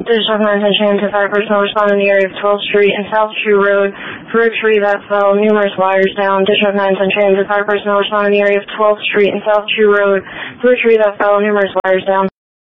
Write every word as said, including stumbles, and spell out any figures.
District nine ten Transit, fire personnel respond in the area of twelfth Street and South Shoe Road for a tree that fell, numerous wires down. District nine ten Transit, fire personnel respond in the area of twelfth Street and South Shoe Road for a tree that fell, numerous wires down.